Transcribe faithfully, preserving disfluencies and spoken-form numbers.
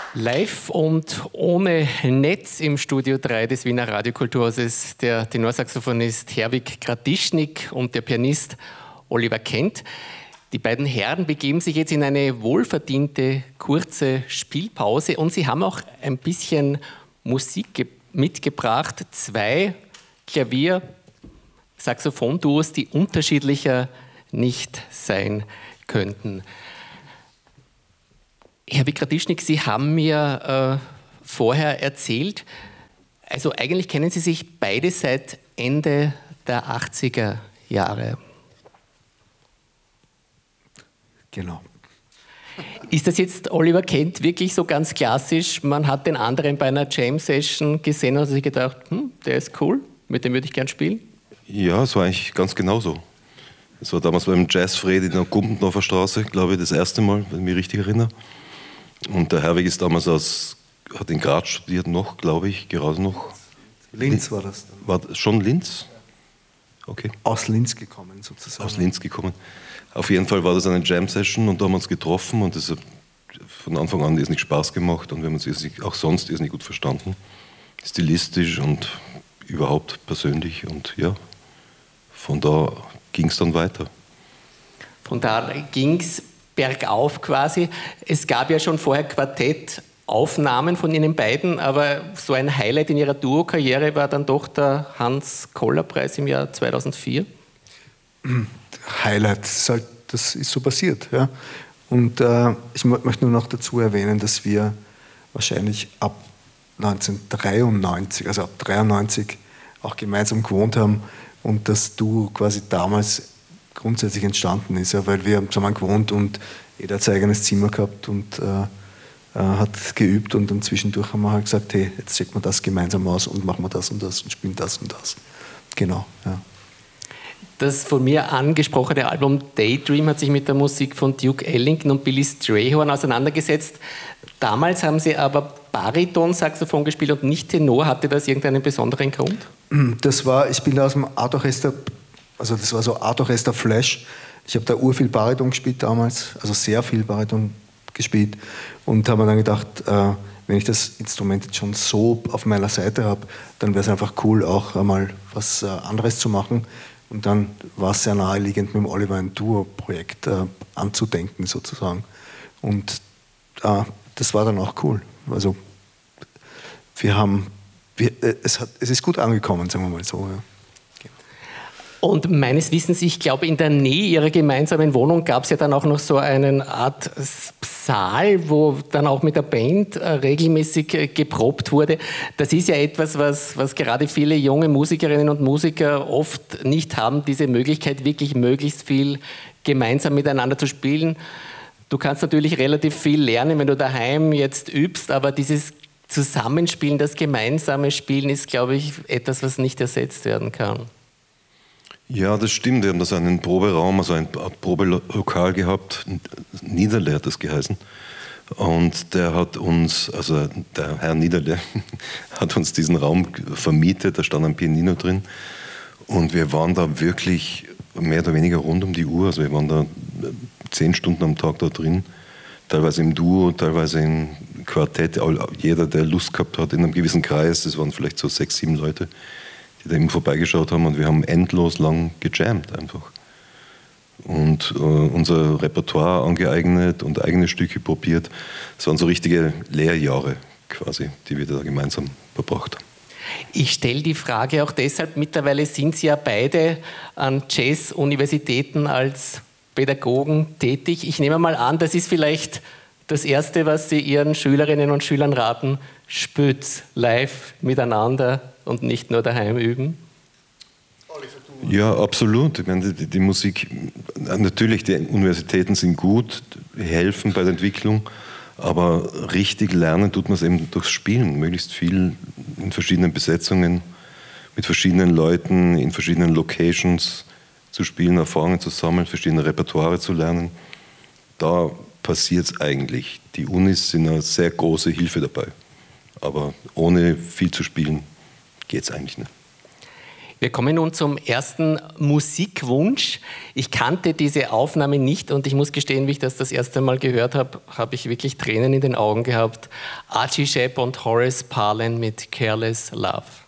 Live und ohne Netz im Studio drei des Wiener Radiokulturhauses der Tenorsaxophonist Herwig Gradischnik und der Pianist Oliver Kent. Die beiden Herren begeben sich jetzt in eine wohlverdiente kurze Spielpause und sie haben auch ein bisschen Musik mitgebracht. Zwei Klavier-Saxophon-Duos, die unterschiedlicher nicht sein könnten. Herr Gradischnik, Sie haben mir äh, vorher erzählt, also eigentlich kennen Sie sich beide seit Ende der achtziger Jahre. Genau. Ist das jetzt Oliver Kent wirklich so ganz klassisch? Man hat den anderen bei einer Jam-Session gesehen und hat sich gedacht, hm, der ist cool, mit dem würde ich gern spielen? Ja, es war eigentlich ganz genauso. Es war damals beim Jazzfred in der Gumpendorfer Straße, glaube ich, das erste Mal, wenn ich mich richtig erinnere. Und der Herwig ist damals aus, hat in Graz studiert noch, glaube ich, gerade noch. Linz war das dann. War das schon Linz? Okay. Aus Linz gekommen sozusagen. Aus Linz gekommen. Auf jeden Fall war das eine Jam-Session und da haben wir uns getroffen und das hat von Anfang an irrsinnig Spaß gemacht und wir haben uns auch sonst irrsinnig gut verstanden. Stilistisch und überhaupt persönlich und ja, von da ging es dann weiter. Von da ging es bergauf quasi. Es gab ja schon vorher Quartettaufnahmen von Ihnen beiden, aber so ein Highlight in Ihrer Duo-Karriere war dann doch der Hans-Koller-Preis im Jahr zweitausendvier. Highlight, das ist, halt, das ist so passiert. Ja. Und äh, ich möchte nur noch dazu erwähnen, dass wir wahrscheinlich ab neunzehnhundertdreiundneunzig, also ab dreiundneunzig auch gemeinsam gewohnt haben und das Duo quasi damals grundsätzlich entstanden ist, ja, weil wir haben zusammen gewohnt und jeder hat sein eigenes Zimmer gehabt und äh, äh, hat geübt und dann zwischendurch haben wir halt gesagt, hey, jetzt checken wir das gemeinsam aus und machen wir das und das und spielen das und das. Genau, ja. Das von mir angesprochene Album Daydream hat sich mit der Musik von Duke Ellington und Billy Strayhorn auseinandergesetzt. Damals haben Sie aber Bariton-Saxophon gespielt und nicht Tenor. Hatte das irgendeinen besonderen Grund? Das war, ich bin da aus dem Art Orchester, also das war so Art Orchester Flash. Ich habe da urviel Bariton gespielt damals, also sehr viel Bariton gespielt und habe mir dann gedacht, äh, wenn ich das Instrument jetzt schon so auf meiner Seite habe, dann wäre es einfach cool, auch einmal was äh, anderes zu machen. Und dann war es sehr naheliegend, mit dem Oliver ein Duo-Projekt äh, anzudenken sozusagen. Und äh, das war dann auch cool. Also wir haben, wir, äh, es, hat, es ist gut angekommen, sagen wir mal so. Ja. Und meines Wissens, ich glaube, in der Nähe Ihrer gemeinsamen Wohnung gab es ja dann auch noch so eine Art Saal, wo dann auch mit der Band äh, regelmäßig äh, geprobt wurde. Das ist ja etwas, was, was gerade viele junge Musikerinnen und Musiker oft nicht haben, diese Möglichkeit, wirklich möglichst viel gemeinsam miteinander zu spielen. Du kannst natürlich relativ viel lernen, wenn du daheim jetzt übst, aber dieses Zusammenspielen, das gemeinsame Spielen ist, glaube ich, etwas, was nicht ersetzt werden kann. Ja, das stimmt. Wir haben da so einen Proberaum, also ein Probelokal gehabt, Niederle hat das geheißen. Und der hat uns, also der Herr Niederle, hat uns diesen Raum vermietet, da stand ein Pianino drin. Und wir waren da wirklich mehr oder weniger rund um die Uhr. Also wir waren da zehn Stunden am Tag da drin, teilweise im Duo, teilweise im Quartett. Jeder, der Lust gehabt hat, in einem gewissen Kreis, das waren vielleicht so sechs, sieben Leute, die da eben vorbeigeschaut haben und wir haben endlos lang gejammt einfach. Und äh, unser Repertoire angeeignet und eigene Stücke probiert. Das waren so richtige Lehrjahre quasi, die wir da gemeinsam verbracht haben. Ich stelle die Frage auch deshalb, mittlerweile sind Sie ja beide an Jazz-Universitäten als Pädagogen tätig. Ich nehme mal an, das ist vielleicht das Erste, was Sie Ihren Schülerinnen und Schülern raten, spürt's live miteinander und nicht nur daheim üben? Ja, absolut. Ich meine, die, die Musik, natürlich, die Universitäten sind gut, helfen bei der Entwicklung, aber richtig lernen tut man es eben durchs Spielen, möglichst viel in verschiedenen Besetzungen, mit verschiedenen Leuten, in verschiedenen Locations zu spielen, Erfahrungen zu sammeln, verschiedene Repertoire zu lernen. Da passiert es eigentlich. Die Unis sind eine sehr große Hilfe dabei, aber ohne viel zu spielen geht es eigentlich nicht. Wir kommen nun zum ersten Musikwunsch. Ich kannte diese Aufnahme nicht und ich muss gestehen, wie ich das das erste Mal gehört habe, habe ich wirklich Tränen in den Augen gehabt. Archie Shepp und Horace Parlan mit Careless Love.